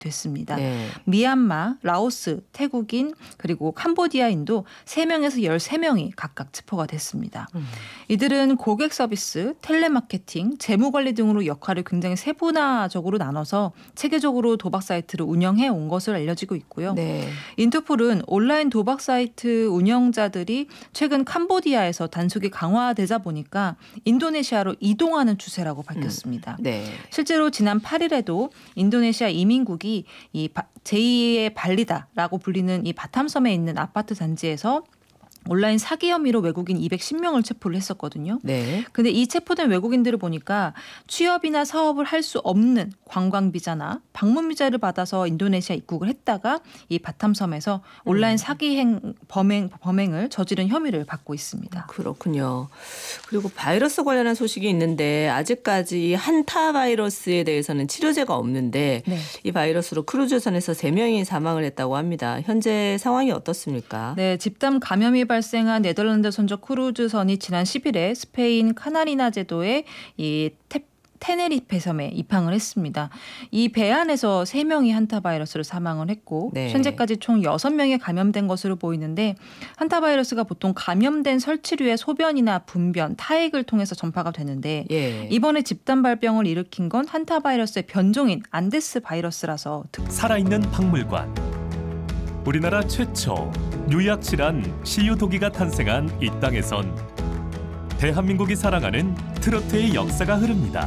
됐습니다. 네. 미얀마, 라오스, 태국인 그리고 캄보디아인도 3명에서 13명이 각각 체포가 됐습니다. 이들은 고객 서비스, 텔레마케팅, 재무관리 등으로 역할을 굉장히 세분화적으로 나눠서 체계적으로 도박 사이트를 운영해 온 것으로 알려지고 있고요. 네. 인터폴은 온라인 도박 사이트 운영자들이 최근 캄보디아에서 단속이 강화되자 보니까 인도네시아로 이동하는 추세라고 밝혔습니다. 네. 실제로 지난 8일에도 인도네시아 이민국이 이 제2의 발리다라고 불리는 이 바탐섬에 있는 아파트 단지에서 온라인 사기 혐의로 외국인 210명을 체포를 했었거든요. 네. 근데 이 체포된 외국인들을 보니까 취업이나 사업을 할 수 없는 관광 비자나 방문 비자를 받아서 인도네시아 입국을 했다가 이 바탐섬에서 온라인 사기 범행을 저지른 혐의를 받고 있습니다. 그렇군요. 그리고 바이러스 관련한 소식이 있는데 아직까지 한타 바이러스에 대해서는 치료제가 없는데 네. 이 바이러스로 크루즈선에서 3명이 사망을 했다고 합니다. 현재 상황이 어떻습니까? 네, 집단 감염이 발생한 네덜란드 선적 크루즈선이 지난 10일에 스페인 카나리나 제도의 이 테네리페 섬에 입항을 했습니다. 이 배 안에서 3명이 한타 바이러스로 사망을 했고 네. 현재까지 총 6명이 감염된 것으로 보이는데 한타 바이러스가 보통 감염된 설치류의 소변이나 분변, 타액을 통해서 전파가 되는데 예. 이번에 집단 발병을 일으킨 건 한타 바이러스의 변종인 안데스 바이러스라서 살아있는 박물관. 우리나라 최초 유약실한 시유도기가 탄생한 이 땅에선 대한민국이 사랑하는 트로트의 역사가 흐릅니다.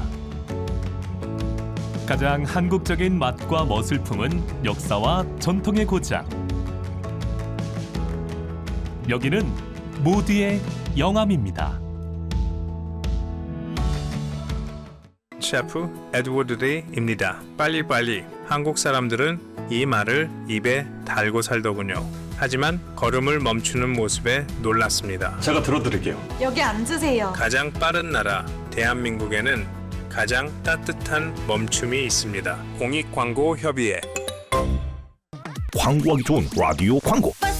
가장 한국적인 맛과 멋을 품은 역사와 전통의 고장. 여기는 모두의 영암입니다. 셰프 에드워드 데이입니다. 빨리빨리. 한국 사람들은 이 말을 입에 달고 살더군요. 하지만 걸음을 멈추는 모습에 놀랐습니다. 제가 들어드릴게요. 여기 앉으세요. 가장 빠른 나라 대한민국에는 가장 따뜻한 멈춤이 있습니다. 공익광고협의회. 광고하기 좋은 라디오 광고.